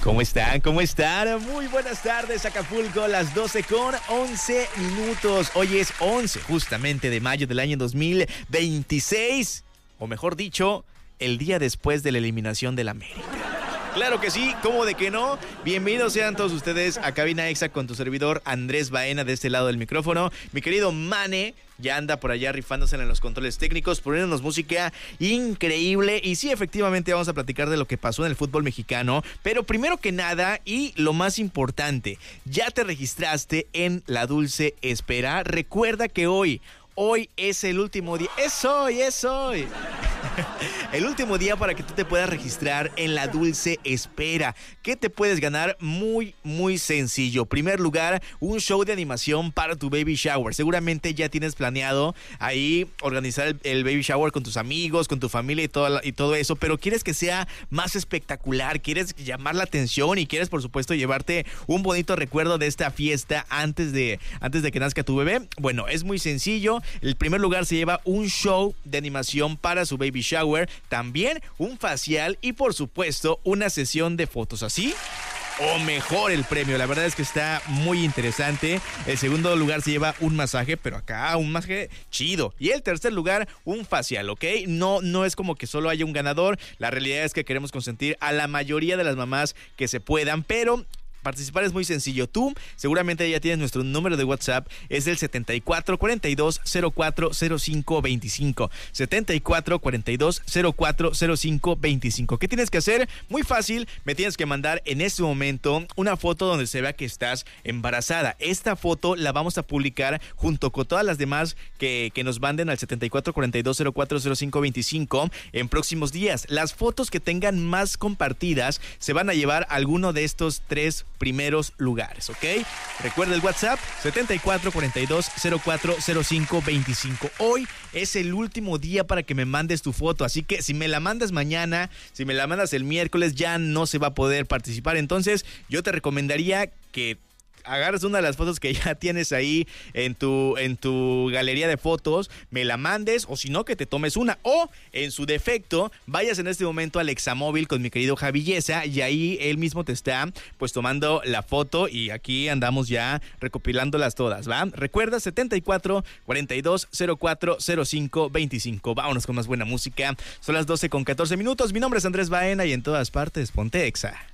¿Cómo están? ¿Cómo están? Muy buenas tardes, Acapulco, las 12:11. Hoy es 11, justamente, de mayo del año 2026. O mejor dicho, el día después de la eliminación del América. Claro que sí, ¿cómo de que no? Bienvenidos sean todos ustedes a Cabina Exa con tu servidor Andrés Baena de este lado del micrófono. Mi querido Mane ya anda por allá rifándose en los controles técnicos, poniéndonos música increíble. Y sí, efectivamente vamos a platicar de lo que pasó en el fútbol mexicano. Pero primero que nada, y lo más importante, ¿ya te registraste en La Dulce Espera? Recuerda que hoy es el último día. ¡Es hoy! El último día para que tú te puedas registrar en La Dulce Espera. ¿Qué te puedes ganar? Muy, muy sencillo. Primer lugar, un show de animación para tu baby shower. Seguramente ya tienes planeado ahí organizar el baby shower con tus amigos, con tu familia y todo eso, pero quieres que sea más espectacular, quieres llamar la atención y quieres, por supuesto, llevarte un bonito recuerdo de esta fiesta antes de que nazca tu bebé. Bueno, es muy sencillo. El primer lugar se lleva un show de animación para su baby shower, también un facial y, por supuesto, una sesión de fotos. ¿Así? O mejor el premio, la verdad es que está muy interesante. El segundo lugar se lleva un masaje, pero acá un masaje chido. Y el tercer lugar, un facial, ¿ok? No es como que solo haya un ganador. La realidad es que queremos consentir a la mayoría de las mamás que se puedan, pero participar es muy sencillo. Tú seguramente ya tienes nuestro número de WhatsApp, es el 7442040525. 7442040525. ¿Qué tienes que hacer? Muy fácil, me tienes que mandar en este momento una foto donde se vea que estás embarazada. Esta foto la vamos a publicar junto con todas las demás que nos manden al 7442040525 en próximos días. Las fotos que tengan más compartidas se van a llevar a alguno de estos tres primeros lugares, ¿ok? Recuerda el WhatsApp 7442040525. Hoy es el último día para que me mandes tu foto, así que si me la mandas mañana, si me la mandas el miércoles, ya no se va a poder participar. Entonces yo te recomendaría que agarras una de las fotos que ya tienes ahí en tu galería de fotos, me la mandes, o si no, que te tomes una, o en su defecto vayas en este momento al Examóvil con mi querido Javi Yesa, y ahí él mismo te está pues tomando la foto, y aquí andamos ya recopilándolas todas, ¿va? Recuerda 7442040525. Vámonos con más buena música. Son las 12:14. Mi nombre es Andrés Baena y en todas partes ponte Exa.